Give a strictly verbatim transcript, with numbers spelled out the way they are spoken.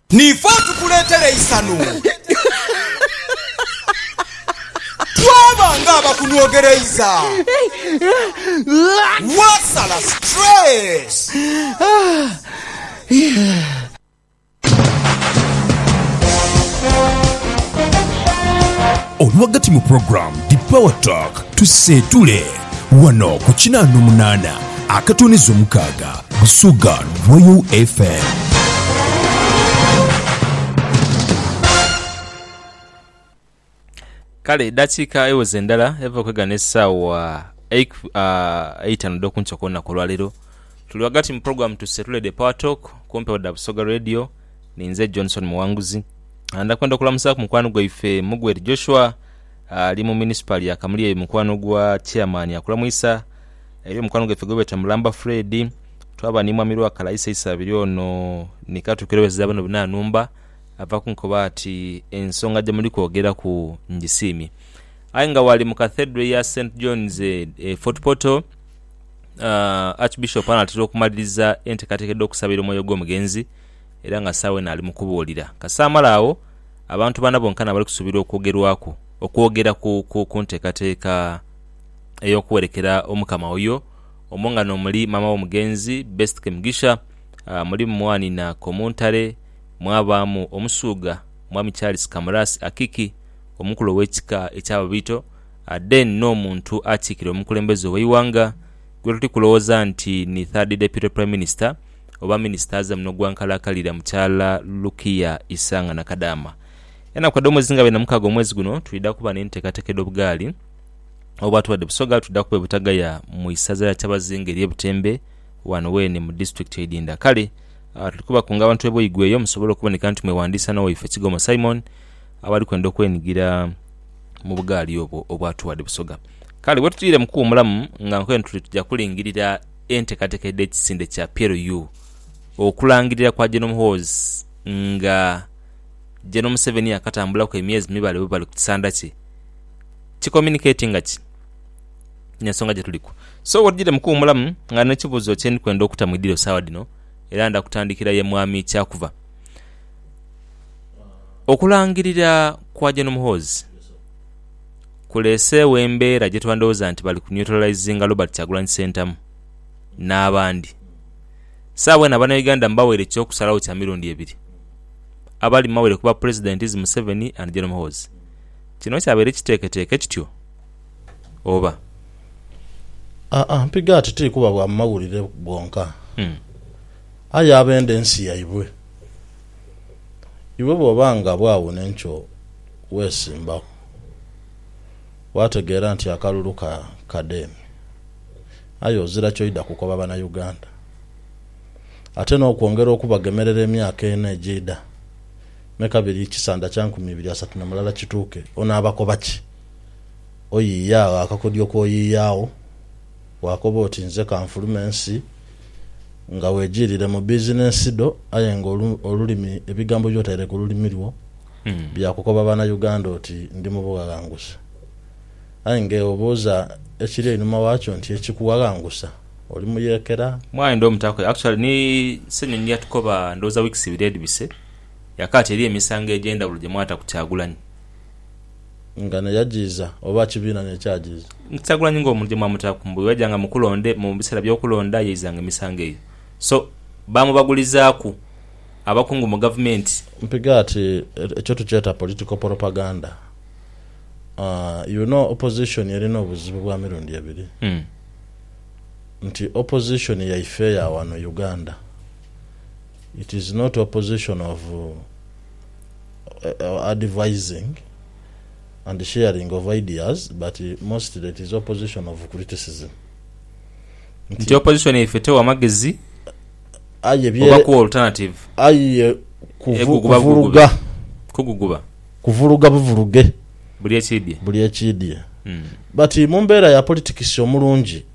Nifa tukuletere isanu. Twaba ngaba kunyogereza. Wasala stress. Olwagati mu program The Power Talk tusetule wano ku kinaano munana akatunizo mukaaga Busuga Royal F M. Kale dakiika ewoze endala eva okwegana essaawa eitano dokunchokona kulwaliro tuli wagati mu program tusetule The Power Talk kumpe wa Busoga Radio ninze Johnson Muwanguzi anda kwenda kulamusa ku mukwano gwaife Mugweri Joshua ali mu municipal ya Kamuli mukwano gwa chairman ya kulamwisa eri mukwano gwaife gweta Mulamba Fred twaba ni mwamirwa kalaisa isabiri ono nikatukireweza bano bina numba ava kunkoba ati ensonga gye muli kwogera ku njisimi ayenga wali mu cathedral ya Saint John's e, e, Fort Portal uh, Archbishop anatira okumaliriza enteekateeka okusabira omwoyo gw'omugenzi era nga sawe na ali mukubuulira kasamalawo abantu bana bonkana bali kusubira okwogerwako okwogera ku ku nteekateeka ey'okuwerekera omukama oyo omongano muli mama w'omugenzi Best Kemugisha uh, muli mwani na Komuntale mwabamu omusuga mwami Charles Kamurasi Akiki omukulu w'ekika eky'ababito aden n'omuntu atikire omukulembeze w'eiwanga gwe tuti kulowooza nti ni third deputy prime minister oba ministers muno gwankalakalira mukyala Lukia Isanga na Kadama ena kwa domo zinga bena mukago mwezi guno tuida kuba n'enteekateeka d'obugaali oba tuwadde Busoga tuida kuba butagaya mu isaza ya Kyabazinga eri Butembe wano wene mu district y'Idinda kale Uh, tulikuba kunga abantu ebo igweyo musobola okuboneka nti mwewandisa nawo ife Kigoma Simon abali kwenda okwenigira mu bugaali obwo obwatuwadde Busoga kale wetutire mukuu mulamu nga nkwe tujja kulingirira enteekateeka y'ekisinde kya P L U okulangirira kwa General Muhoozi nga General Museveni akatambula ku emyezi mibale bali kusanda ki ki communicating ati nyasonga gye tuliko so wetutire mukuu mulamu nga nekibuzo kyendi kwenda okutamwidiro sawa dino era nda kutandikira ye mwami kyakuva okulangirira kwa General Muhoozi kulese wembeera gye twandowooza nti bali kuneutralizinga Robert Kyagulanyi Ssentamu n'abandi saabwe na bana Uganda mbawere ekyokusalawo kya mirundi ebiri abali mawere kuba President is Museveni and General Muhoozi kino kyabeere kiteeketeeke kityo oba ah ah mpiga ati tiri kuba bwa mawulire bwonka hmm. Aya abende ensi yaibwe iwe bobanga bwawo nencho wesimba wategera nti akaluluka kademi ayo zira choida kukoba bana Uganda ate no kuongera okubagemerera emyaka ene jida mekabiri kisanda kyanku mibiri asatu na mulala kituke ona abakobaki oyiya akakodyo ko yiyawo wakoboti nze kanfulumensi nga wejirire mu business do ayenga olulimi ebigambo byotere ku lulimi lwo mm. bya kukoba bana Uganda oti ndi mu bwagangusa ayenge oboza ekiri enuma wacho nti ekikuwagangusa oli muyekera mwaye ndo mutako actually ni senye nya tukoba ndoza weeks ibiredi bise yakati eri emisanga egenda buluje mwata kukyagulani ngana yajiza oba kibina ne kyajiza Kyagulanyi ngo omulije mwamutako mbuye wajanga mukulonde mu bisera byokulonda yizanga emisanga eyo so bamubagulizaku abakungu mu government mpiga ati ekyo tukyeta political propaganda uh, you know opposition yerina obuzibu bwa mirundi ebiri mm. nti opposition ya ife ya wano Uganda it is not opposition of uh, uh, advising and sharing of ideas but uh, mostly it is opposition of criticism nti opposition ifetewa magezi aye bye alternative aye kuvuruga kuguguba kuvuruga buvuruge buli ekidye buli ekidye mm. but mumbera ya politics omulungi